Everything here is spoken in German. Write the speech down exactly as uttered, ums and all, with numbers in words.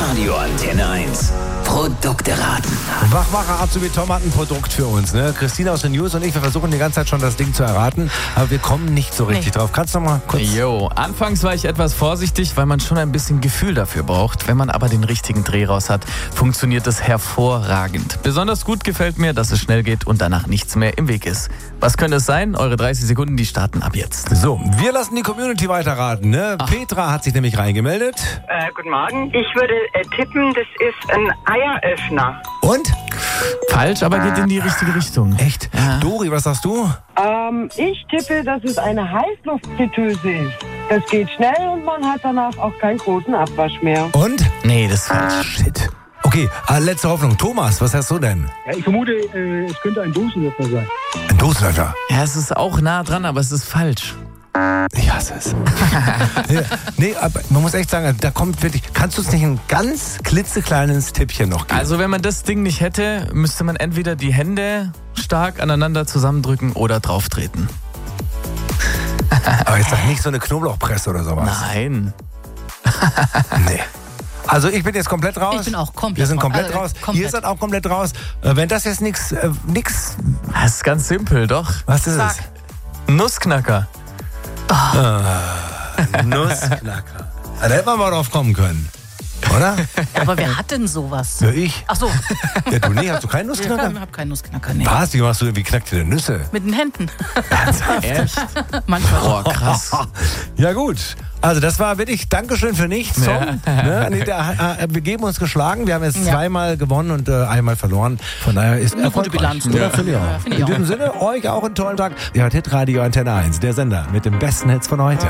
Radio Antenne eins. Produkte raten. Wachmacher Azubi Tom hat ein Produkt für uns. Ne? Christina aus den News und ich, wir versuchen die ganze Zeit schon das Ding zu erraten, aber wir kommen nicht so richtig nee. drauf. Kannst du noch mal kurz... Jo, anfangs war ich etwas vorsichtig, weil man schon ein bisschen Gefühl dafür braucht. Wenn man aber den richtigen Dreh raus hat, funktioniert es hervorragend. Besonders gut gefällt mir, dass es schnell geht und danach nichts mehr im Weg ist. Was könnte es sein? Eure dreißig Sekunden, die starten ab jetzt. So, wir lassen die Community weiterraten. Ne? Petra hat sich nämlich reingemeldet. Äh, guten Morgen. Ich würde äh, tippen, das ist ein Eieröffner. Und? Falsch, aber geht in die richtige Richtung. Echt? Ja. Dori, was sagst du? Ähm, ich tippe, dass es eine Heißluftfritteuse ist. Das geht schnell und man hat danach auch keinen großen Abwasch mehr. Und? Nee, das ist falsch. Ah, shit. Okay, äh, letzte Hoffnung. Thomas, was hast du denn? Ja, ich vermute, äh, es könnte ein Dosenöffner sein. Ein Dosenöffner? Ja, es ist auch nah dran, aber es ist falsch. Ich hasse es. ja, nee, aber man muss echt sagen, da kommt wirklich... Kannst du uns nicht ein ganz klitzekleines Tippchen noch geben? Also wenn man das Ding nicht hätte, müsste man entweder die Hände stark aneinander zusammendrücken oder drauftreten. Aber ist das nicht so eine Knoblauchpresse oder sowas? Nein. Nee. Also ich bin jetzt komplett raus. Ich bin auch komplett raus. Wir sind komplett also, raus. Komplett. Ihr seid auch komplett raus. Äh, wenn das jetzt nichts... Äh, nix... Das ist ganz simpel, doch. Was ist Sag. es? Nussknacker. Oh. Ah, Nussknacker. Da hätte man mal drauf kommen können. Oder? Aber wer hat denn sowas? Ja, ich. Ach so. Ja, du, nee, hast du keinen Nussknacker? Ich hab keinen Nussknacker, nee. Was? Wie machst du, wie knackt ihr denn Nüsse? Mit den Händen. Echt? Manchmal. Boah, krass. Ja gut, also das war wirklich Dankeschön für nichts, Tom. Ja. Ne? Nee, da, äh, wir geben uns geschlagen, wir haben jetzt Ja. zweimal gewonnen und äh, einmal verloren. Von daher ist Eine gute erfolgreich. Bilanz. Oder? Ja. Finde ich auch. Ja, finde ich In auch. diesem Sinne, euch auch einen tollen Tag. Ihr hört Hitradio Antenne eins, der Sender mit den besten Hits von heute.